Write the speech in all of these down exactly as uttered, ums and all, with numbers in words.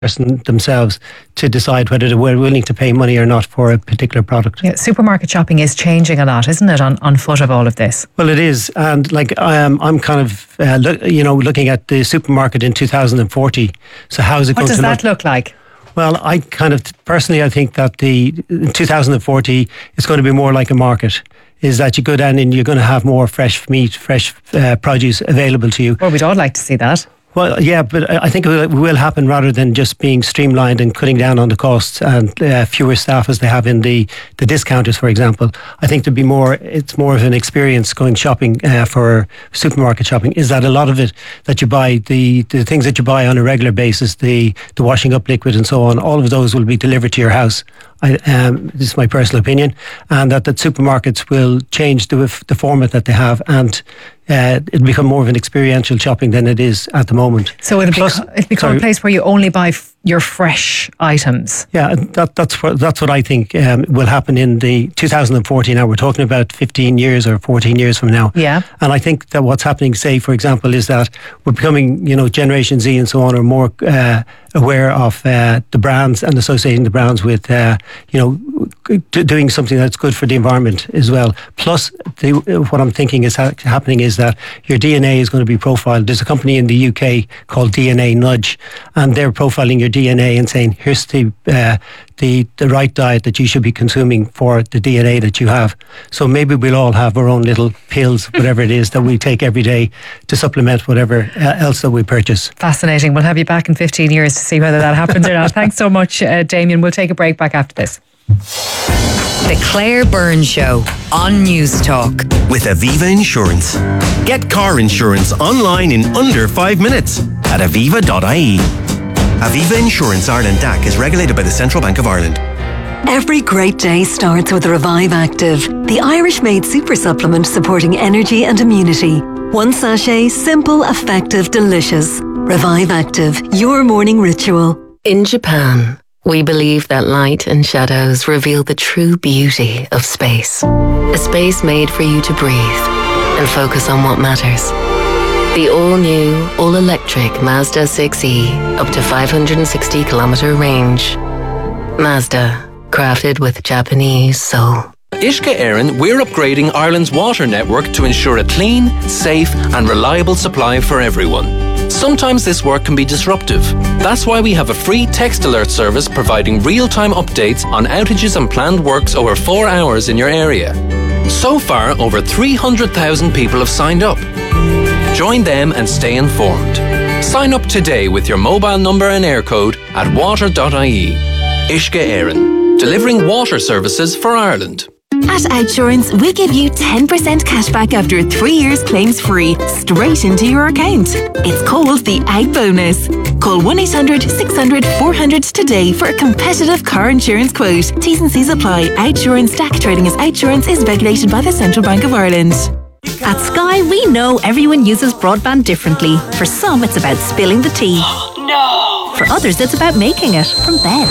person themselves to decide whether they were willing to pay money or not for a particular product. Yeah, supermarket shopping is changing a lot, isn't it, on, on foot of all of this? Well, it is. And like um, I'm kind of, uh, look, you know, looking at the supermarket in two thousand forty. So how is it what going to look? What does that look like? Well, I kind of, personally, I think that the in two thousand forty is going to be more like a market. Is that you go down and you're going to have more fresh meat, fresh uh, produce available to you. Well, we'd all like to see that. Well, yeah, but I think it will happen rather than just being streamlined and cutting down on the costs and uh, fewer staff as they have in the, the discounters, for example. I think there'd be more, it's more of an experience going shopping uh, for supermarket shopping, is that a lot of it that you buy, the, the things that you buy on a regular basis, the, the washing up liquid and so on, all of those will be delivered to your house. I, um, this is my personal opinion, and that, that supermarkets will change the, the format that they have, and uh, it'll become more of an experiential shopping than it is at the moment. So it'll, Plus, beco- it'll become sorry, a place where you only buy f- your fresh items. Yeah, that, that's what that's what I think um, will happen in the two thousand forty. Now we're talking about fifteen years or fourteen years from now. Yeah, and I think that what's happening, say for example, is that we're becoming, you know, Generation Z and so on are more uh, aware of uh, the brands and associating the brands with, uh, you know, d- doing something that's good for the environment as well. Plus, the, what I'm thinking is ha- happening is that your D N A is going to be profiled. There's a company in the U K called D N A Nudge, and they're profiling your D N A and saying, here's the uh, the the right diet that you should be consuming for the D N A that you have. So maybe we'll all have our own little pills, whatever it is that we take every day to supplement whatever uh, else that we purchase. Fascinating. We'll have you back in fifteen years to see whether that happens or not. Thanks so much, uh, Damien. We'll take a break back after this. The Claire Byrne Show on News Talk. With Aviva Insurance. Get car insurance online in under five minutes at aviva dot I E. Aviva Insurance Ireland D A C is regulated by the Central Bank of Ireland. Every great day starts with Revive Active, the Irish-made super supplement supporting energy and immunity. One sachet, simple, effective, delicious. Revive Active, your morning ritual. In Japan, we believe that light and shadows reveal the true beauty of space. A space made for you to breathe and focus on what matters. The all-new, all-electric Mazda six E, up to five hundred sixty kilometre range. Mazda, crafted with Japanese soul. Uisce Éireann, we're upgrading Ireland's water network to ensure a clean, safe and reliable supply for everyone. Sometimes this work can be disruptive. That's why we have a free text alert service providing real-time updates on outages and planned works over four hours in your area. So far, over three hundred thousand people have signed up. Join them and stay informed. Sign up today with your mobile number and air code at water dot I E. Uisce Éireann, delivering water services for Ireland. At Outsurance, we give you ten percent cashback after three years claims free, straight into your account. It's called the Out Bonus. Call one eight hundred six hundred four hundred today for a competitive car insurance quote. T's and C's apply. Outsurance D A C trading as Outsurance is regulated by the Central Bank of Ireland. At Sky, we know everyone uses broadband differently. For some, it's about spilling the tea. Oh, no! For others, it's about making it from bed.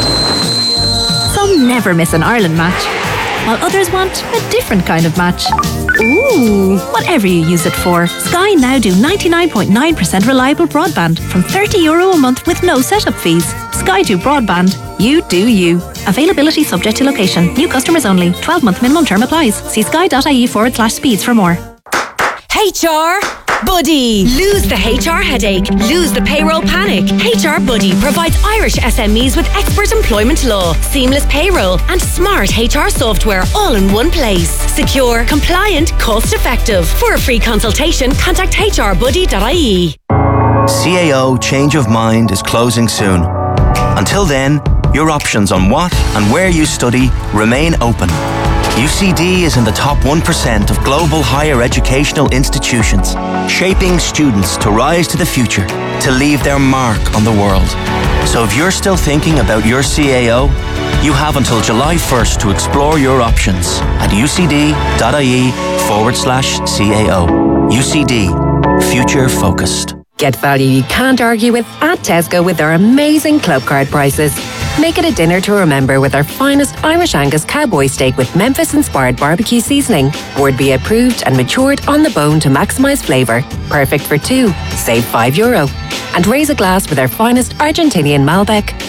Some never miss an Ireland match, while others want a different kind of match. Ooh! Whatever you use it for, Sky now do ninety-nine point nine percent reliable broadband from thirty euro a month with no setup fees. Sky do broadband. You do you. Availability subject to location. New customers only. twelve month minimum term applies. See sky dot I E forward slash speeds for more. H R Buddy. Lose the H R headache. Lose the payroll panic. H R Buddy provides Irish S M Es with expert employment law, seamless payroll and smart H R software all in one place. Secure, compliant, cost effective. For a free consultation, contact h r buddy dot I E. C A O Change of Mind is closing soon. Until then, your options on what and where you study remain open. U C D is in the top one percent of global higher educational institutions, shaping students to rise to the future, to leave their mark on the world. So if you're still thinking about your C A O, you have until July first to explore your options at u c d dot I E forward slash C A O. U C D, future focused. Get value you can't argue with at Tesco with their amazing club card prices. Make it a dinner to remember with our finest Irish Angus cowboy steak with Memphis-inspired barbecue seasoning. Board B approved and matured on the bone to maximise flavour. Perfect for two. Save five euro. And raise a glass with our finest Argentinian Malbec,